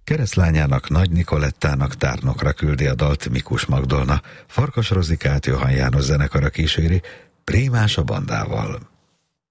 Keresztlányának, Nagy Nikolettának tárnokra küldi a dalt Mikus Magdolna, Farkas Rozikát Johann János zenekara kíséri, Prémás a bandával.